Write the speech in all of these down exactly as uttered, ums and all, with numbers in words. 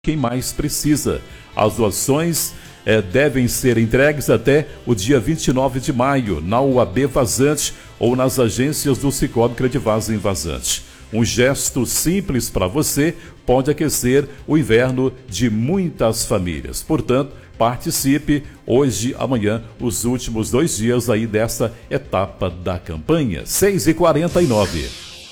quem mais precisa. As doações eh, devem ser entregues até o dia vinte e nove de maio, na U A B Vazante ou nas agências do Sicoob Credivaza em Vazante. Um gesto simples para você pode aquecer o inverno de muitas famílias. Portanto, participe hoje, amanhã, os últimos dois dias aí dessa etapa da campanha. seis e quarenta e nove.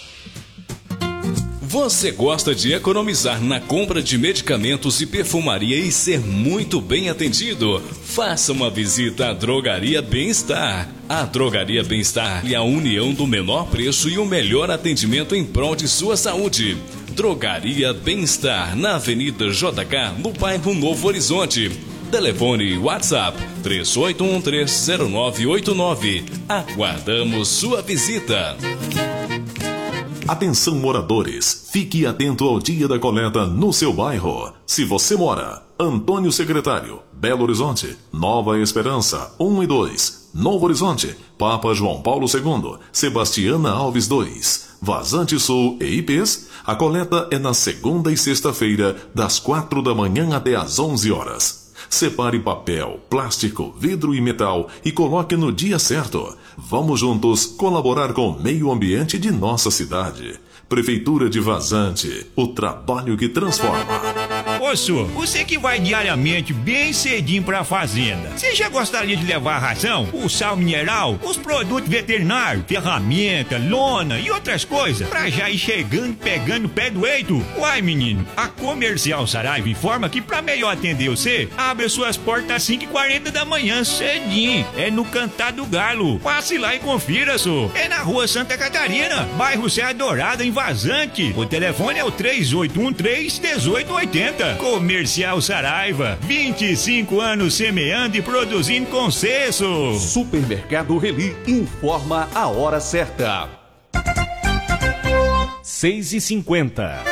Você gosta de economizar na compra de medicamentos e perfumaria e ser muito bem atendido? Faça uma visita à Drogaria Bem-Estar. A Drogaria Bem-Estar é a união do menor preço e o melhor atendimento em prol de sua saúde. Drogaria Bem-Estar, na Avenida J K, no bairro Novo Horizonte. Telefone WhatsApp três oito um três zero nove oito nove. Aguardamos sua visita. Atenção, moradores, fique atento ao dia da coleta no seu bairro. Se você mora Antônio Secretário, Belo Horizonte, Nova Esperança um e dois, Novo Horizonte, Papa João Paulo segundo, Sebastiana Alves dois, Vazante Sul e I Pês, a coleta é na segunda e sexta-feira, das quatro da manhã até às onze horas. Separe papel, plástico, vidro e metal e coloque no dia certo. Vamos juntos colaborar com o meio ambiente de nossa cidade. Prefeitura de Vazante, o trabalho que transforma. Ô, senhor, você que vai diariamente bem cedinho pra fazenda, você já gostaria de levar a ração, o sal mineral, os produtos veterinários, ferramenta, lona e outras coisas, pra já ir chegando pegando o pé do eito? Uai, menino, a Comercial Saraiva informa que pra melhor atender você, abre suas portas às cinco e quarenta da manhã, cedinho. É no Cantar do Galo. Passe lá e confira, senhor. É na Rua Santa Catarina, bairro Serra Dourada, em Vazante. O telefone é o três oito um três, um oito oito zero. Comercial Saraiva, vinte e cinco anos semeando e produzindo com sucesso. Supermercado Reli informa a hora certa. seis e cinquenta.